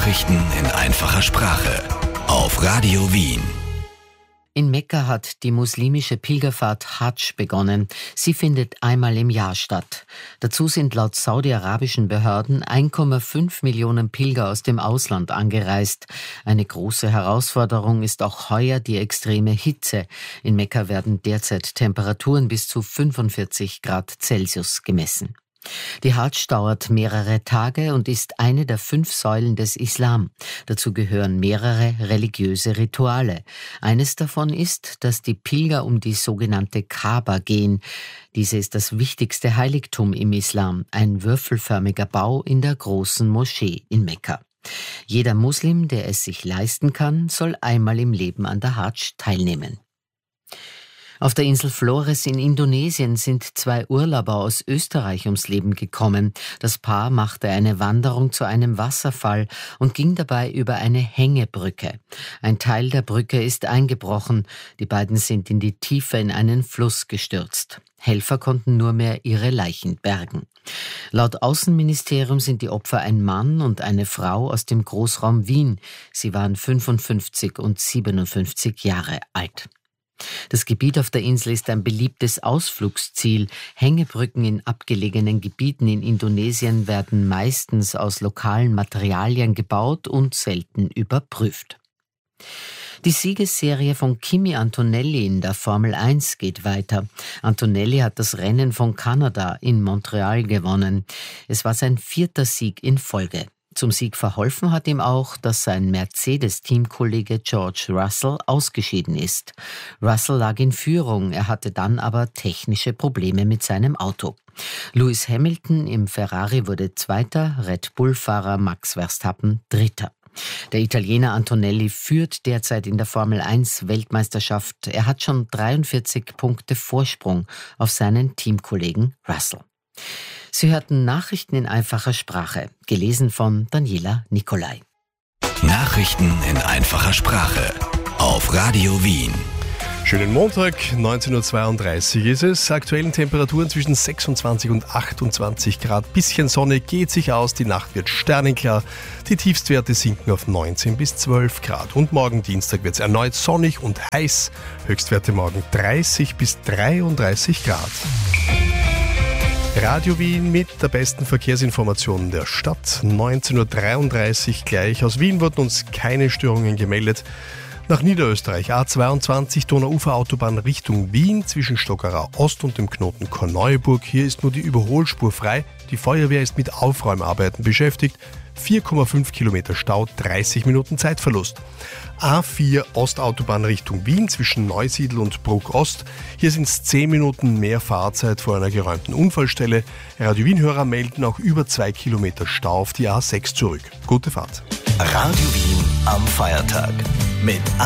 Nachrichten in einfacher Sprache auf Radio Wien. In Mekka hat die muslimische Pilgerfahrt Hadsch begonnen. Sie findet einmal im Jahr statt. Dazu sind laut saudi-arabischen Behörden 1,5 Millionen Pilger aus dem Ausland angereist. Eine große Herausforderung ist auch heuer die extreme Hitze. In Mekka werden derzeit Temperaturen bis zu 45 Grad Celsius gemessen. Die Hadsch dauert mehrere Tage und ist eine der 5 Säulen des Islam. Dazu gehören mehrere religiöse Rituale. Eines davon ist, dass die Pilger um die sogenannte Kaaba gehen. Diese ist das wichtigste Heiligtum im Islam, ein würfelförmiger Bau in der großen Moschee in Mekka. Jeder Muslim, der es sich leisten kann, soll einmal im Leben an der Hadsch teilnehmen. Auf der Insel Flores in Indonesien sind 2 Urlauber aus Österreich ums Leben gekommen. Das Paar machte eine Wanderung zu einem Wasserfall und ging dabei über eine Hängebrücke. Ein Teil der Brücke ist eingebrochen. Die beiden sind in die Tiefe in einen Fluss gestürzt. Helfer konnten nur mehr ihre Leichen bergen. Laut Außenministerium sind die Opfer ein Mann und eine Frau aus dem Großraum Wien. Sie waren 55 und 57 Jahre alt. Das Gebiet auf der Insel ist ein beliebtes Ausflugsziel. Hängebrücken in abgelegenen Gebieten in Indonesien werden meistens aus lokalen Materialien gebaut und selten überprüft. Die Siegesserie von Kimi Antonelli in der Formel 1 geht weiter. Antonelli hat das Rennen von Kanada in Montreal gewonnen. Es war sein 4. Sieg in Folge. Zum Sieg verholfen hat ihm auch, dass sein Mercedes-Teamkollege George Russell ausgeschieden ist. Russell lag in Führung, er hatte dann aber technische Probleme mit seinem Auto. Lewis Hamilton im Ferrari wurde 2., Red Bull-Fahrer Max Verstappen 3. Der Italiener Antonelli führt derzeit in der Formel 1 Weltmeisterschaft. Er hat schon 43 Punkte Vorsprung auf seinen Teamkollegen Russell. Sie hörten Nachrichten in einfacher Sprache, gelesen von Daniela Nicolai. Nachrichten in einfacher Sprache auf Radio Wien. Schönen Montag, 19.32 Uhr ist es. Aktuellen Temperaturen zwischen 26 und 28 Grad. Bisschen Sonne geht sich aus, die Nacht wird sternenklar. Die Tiefstwerte sinken auf 19 bis 12 Grad. Und morgen Dienstag wird es erneut sonnig und heiß. Höchstwerte morgen 30 bis 33 Grad. Radio Wien mit der besten Verkehrsinformation der Stadt. 19.33 Uhr gleich. Aus Wien wurden uns keine Störungen gemeldet. Nach Niederösterreich A22 Donauuferautobahn Richtung Wien zwischen Stockerau Ost und dem Knoten Korneuburg. Hier ist nur die Überholspur frei. Die Feuerwehr ist mit Aufräumarbeiten beschäftigt. 4,5 Kilometer Stau, 30 Minuten Zeitverlust. A4 Ostautobahn Richtung Wien zwischen Neusiedl und Bruck Ost. Hier sind es 10 Minuten mehr Fahrzeit vor einer geräumten Unfallstelle. Radio Wien-Hörer melden auch über 2 Kilometer Stau auf die A6 zurück. Gute Fahrt. Radio Wien am Feiertag mit